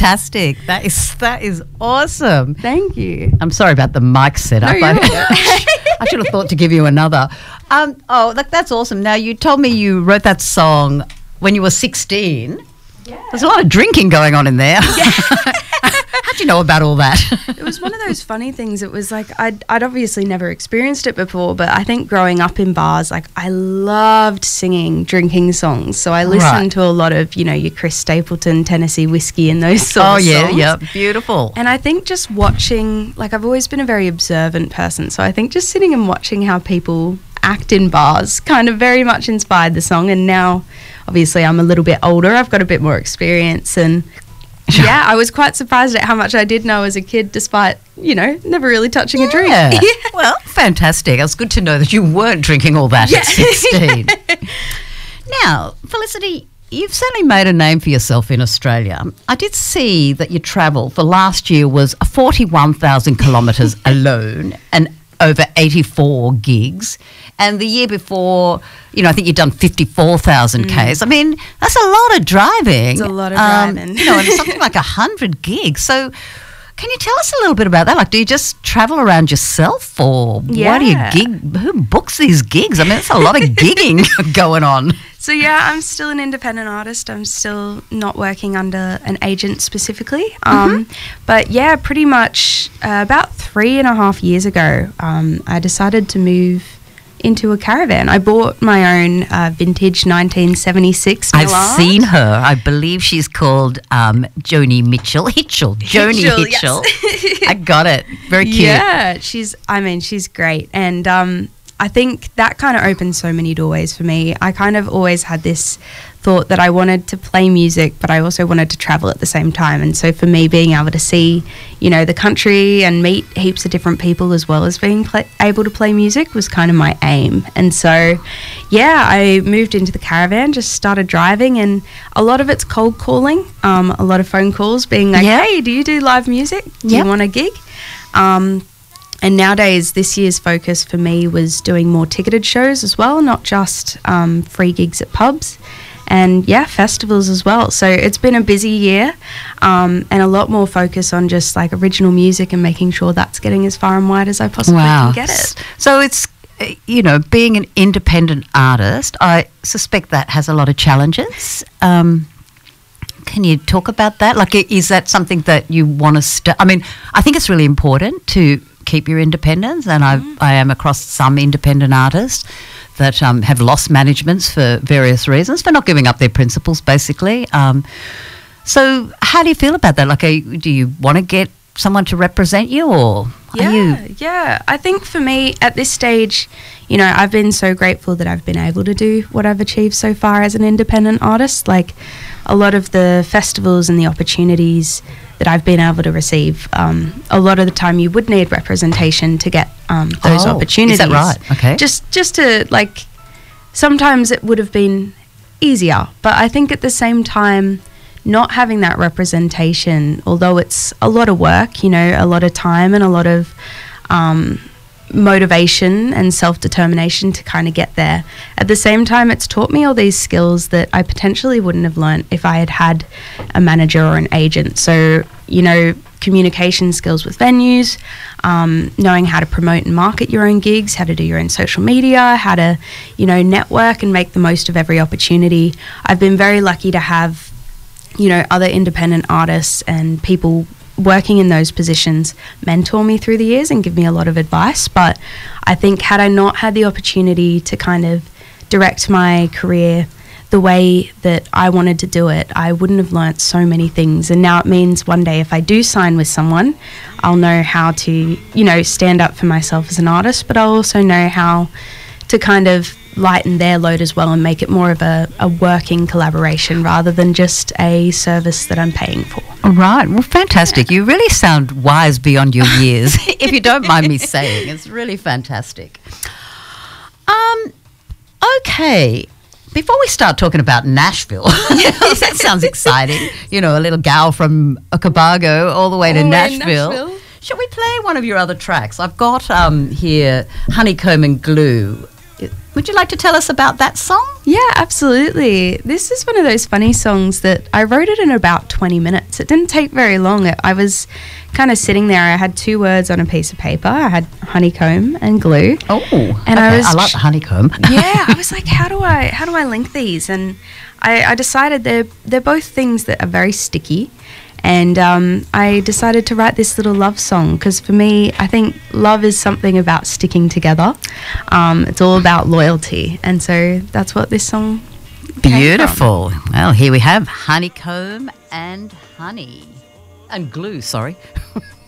fantastic. That is awesome. Thank you. I'm sorry about the mic setup. No, I should have thought to give you another. That's awesome. Now, you told me you wrote that song when you were 16. Yeah. There's a lot of drinking going on in there. Yeah. How'd you know about all that? It was one of those funny things. It was like I'd obviously never experienced it before, but I think growing up in bars, like I loved singing drinking songs. So I listened to a lot of, your Chris Stapleton, Tennessee Whiskey and those sort of songs. Yeah, beautiful. And I think just watching, like I've always been a very observant person. So I think just sitting and watching how people act in bars kind of very much inspired the song. And now, obviously, I'm a little bit older. I've got a bit more experience and... Yeah, I was quite surprised at how much I did know as a kid, despite, never really touching a drink. Yeah. Well, fantastic. It was good to know that you weren't drinking all that at 16. Now, Felicity, you've certainly made a name for yourself in Australia. I did see that your travel for last year was 41,000 kilometres alone and over 84 gigs. And the year before, I think you'd done 54,000 Ks. I mean, that's a lot of driving. It's a lot of driving. And something like 100 gigs. So can you tell us a little bit about that? Like, do you just travel around yourself or what do you gig? Who books these gigs? I mean, it's a lot of gigging going on. So, yeah, I'm still an independent artist. I'm still not working under an agent specifically. But, yeah, pretty much about 3.5 years ago, I decided to move into a caravan. I bought my own vintage 1976 Millard. I've seen her. I believe she's called Joni Mitchell. Joni Hitchell. Yes. I got it. Very cute. Yeah, she's great. And I think that kind of opened so many doorways for me. I kind of always had this thought that I wanted to play music, but I also wanted to travel at the same time. And so for me, being able to see, the country and meet heaps of different people as well as being able to play music was kind of my aim. And so, yeah, I moved into the caravan, just started driving, and a lot of it's cold calling, a lot of phone calls being like, hey, do you do live music? Do you want a gig? And nowadays, this year's focus for me was doing more ticketed shows as well, not just free gigs at pubs. And, festivals as well. So it's been a busy year and a lot more focus on just, like, original music and making sure that's getting as far and wide as I possibly can get it. So it's, being an independent artist, I suspect that has a lot of challenges. Can you talk about that? Like, is that something that you want to I mean, I think it's really important to keep your independence, and I am across some independent artists that have lost managements for various reasons, for not giving up their principles, basically. So how do you feel about that? Like, do you want to get someone to represent you, or are you... Yeah, I think for me at this stage, I've been so grateful that I've been able to do what I've achieved so far as an independent artist. Like, a lot of the festivals and the opportunities that I've been able to receive, a lot of the time you would need representation to get those opportunities. Is that right? Okay. Just to, like, sometimes it would have been easier, but I think at the same time, not having that representation, although it's a lot of work, a lot of time and a lot of motivation and self-determination to kind of get there. At the same time, it's taught me all these skills that I potentially wouldn't have learnt if I had a manager or an agent. So, communication skills with venues, knowing how to promote and market your own gigs, how to do your own social media, how to, network and make the most of every opportunity. I've been very lucky to have, other independent artists and people working in those positions mentor me through the years and give me a lot of advice. But I think had I not had the opportunity to kind of direct my career the way that I wanted to do it, I wouldn't have learnt so many things. And now it means one day if I do sign with someone, I'll know how to, stand up for myself as an artist, but I'll also know how to kind of lighten their load as well and make it more of a working collaboration rather than just a service that I'm paying for. All right. Well, fantastic. You really sound wise beyond your years, if you don't mind me saying. It's really fantastic. Okay. Before we start talking about Nashville, that sounds exciting. A little gal from Cobargo all the way to Nashville. Should we play one of your other tracks? I've got here Honeycomb and Glue. Would you like to tell us about that song? Yeah, absolutely. This is one of those funny songs that I wrote it in about 20 minutes. It didn't take very long. I was kind of sitting there. I had 2 words on a piece of paper. I had honeycomb and glue. Oh, and okay. I like the honeycomb. Yeah, I was like, how do I link these? And I decided they're both things that are very sticky. And I decided to write this little love song because for me, I think love is something about sticking together. It's all about loyalty. And so that's what this song Beautiful. Came from. Well, here we have honeycomb and honey. And glue, sorry.